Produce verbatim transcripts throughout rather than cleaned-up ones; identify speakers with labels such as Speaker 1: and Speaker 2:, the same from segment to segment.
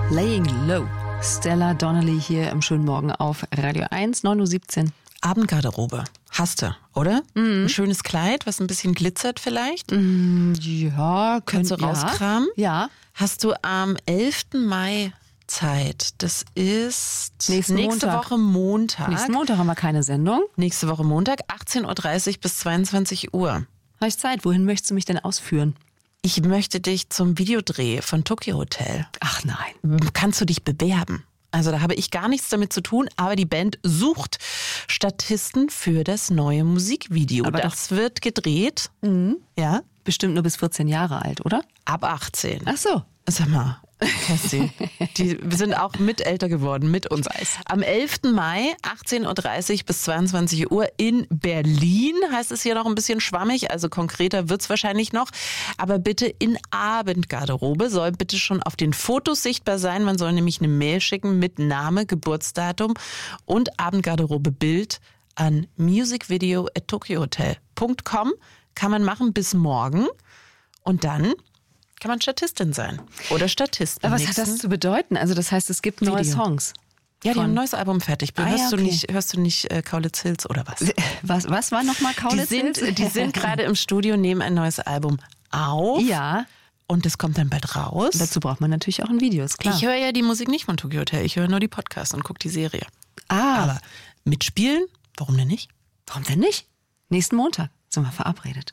Speaker 1: Laying Low. Stella Donnelly hier im schönen Morgen auf Radio eins, neun Uhr siebzehn.
Speaker 2: Abendgarderobe. Hast du, oder? Mhm. Ein schönes Kleid, was ein bisschen glitzert vielleicht?
Speaker 1: Mm, ja,
Speaker 2: kannst du
Speaker 1: ja.
Speaker 2: rauskramen?
Speaker 1: Ja.
Speaker 2: Hast du am elften Mai Zeit? Das ist
Speaker 1: Nächsten
Speaker 2: nächste
Speaker 1: Montag.
Speaker 2: Woche Montag.
Speaker 1: Nächsten Montag haben wir keine Sendung.
Speaker 2: Nächste Woche Montag, achtzehn Uhr dreißig bis zweiundzwanzig Uhr.
Speaker 1: Habe ich Zeit? Wohin möchtest du mich denn ausführen?
Speaker 2: Ich möchte dich zum Videodreh von Tokyo Hotel.
Speaker 1: Ach nein.
Speaker 2: Kannst du dich bewerben? Also da habe ich gar nichts damit zu tun, aber die Band sucht Statisten für das neue Musikvideo.
Speaker 1: Aber
Speaker 2: das wird gedreht.
Speaker 1: Mhm.
Speaker 2: Ja?
Speaker 1: Bestimmt nur bis vierzehn Jahre alt, oder?
Speaker 2: Ab achtzehn.
Speaker 1: Ach so.
Speaker 2: Sag mal, Kerstin, die sind auch mit älter geworden, mit uns. Am elften Mai, achtzehn Uhr dreißig bis zweiundzwanzig Uhr in Berlin, heißt es hier noch ein bisschen schwammig, also konkreter wird's wahrscheinlich noch. Aber bitte in Abendgarderobe, soll bitte schon auf den Fotos sichtbar sein. Man soll nämlich eine Mail schicken mit Name, Geburtsdatum und Abendgarderobe-Bild an musicvideo at tokyohotel punkt com. Kann man machen bis morgen und dann kann man Statistin sein oder Statist.
Speaker 1: Aber was hat das zu bedeuten? Also das heißt, es gibt neue
Speaker 2: Video.
Speaker 1: Songs.
Speaker 2: Ja, die
Speaker 1: Von-
Speaker 2: haben ein neues Album fertig.
Speaker 1: Ah,
Speaker 2: hörst,
Speaker 1: ja,
Speaker 2: du
Speaker 1: okay.
Speaker 2: nicht, hörst du nicht äh, Kaulitz Hills oder was?
Speaker 1: Was, was war nochmal
Speaker 2: Die
Speaker 1: Kaulitz?
Speaker 2: sind, die sind gerade im Studio, nehmen ein neues Album auf.
Speaker 1: Ja.
Speaker 2: Und das kommt dann bald raus.
Speaker 1: Dazu braucht man natürlich auch ein Video, ist klar.
Speaker 2: Ich höre ja die Musik nicht von Tokyo Hotel, ich höre nur die Podcasts und gucke die Serie.
Speaker 1: ah,
Speaker 2: Aber mitspielen, warum denn nicht?
Speaker 1: warum denn nicht? Nächsten Montag sind wir verabredet.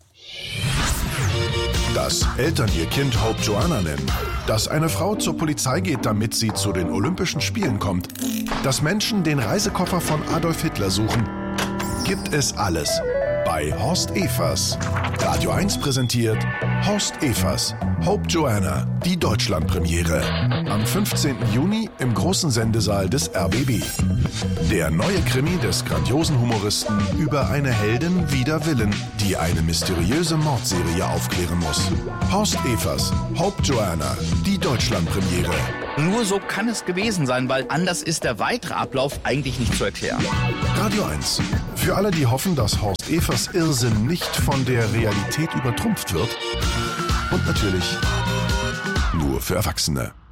Speaker 3: Dass Eltern ihr Kind Hope Joanna nennen. Dass eine Frau zur Polizei geht, damit sie zu den Olympischen Spielen kommt. Dass Menschen den Reisekoffer von Adolf Hitler suchen. Gibt es alles bei Horst Evers. Radio eins präsentiert Horst Evers. Hope Joanna, die Deutschlandpremiere. Am fünfzehnten Juni im großen Sendesaal des R B B. Der neue Krimi des grandiosen Humoristen über eine Heldin wider Willen, die eine mysteriöse Mordserie aufklären muss. Horst Evers, Hope Joanna, die Deutschlandpremiere.
Speaker 4: Nur so kann es gewesen sein, weil anders ist der weitere Ablauf eigentlich nicht zu erklären.
Speaker 3: Radio eins. Für alle, die hoffen, dass Horst Evers Irrsinn nicht von der Realität übertrumpft wird. Und natürlich nur für Erwachsene.